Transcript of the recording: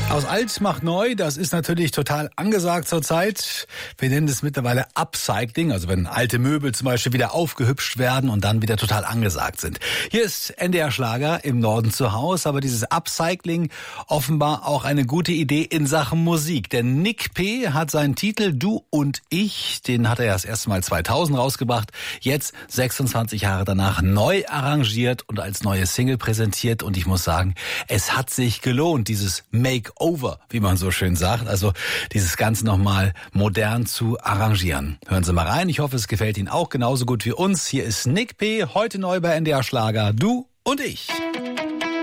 Aus alt macht neu, das ist natürlich total angesagt zurzeit. Wir nennen es mittlerweile Upcycling, also wenn alte Möbel zum Beispiel wieder aufgehübscht werden und dann wieder total angesagt sind. Hier ist NDR Schlager im Norden zu Hause, aber dieses Upcycling offenbar auch eine gute Idee in Sachen Musik. Denn Nick P. hat seinen Titel Du und Ich, den hat er ja das erste Mal 2000 rausgebracht, jetzt 26 Jahre danach neu arrangiert und als neue Single präsentiert. Und ich muss sagen, es hat sich gelohnt, dieses Makeover, wie man so schön sagt, also dieses Ganze nochmal modern zu arrangieren. Hören Sie mal rein, ich hoffe, es gefällt Ihnen auch genauso gut wie uns. Hier ist Nick P., heute neu bei NDR Schlager, Du und Ich.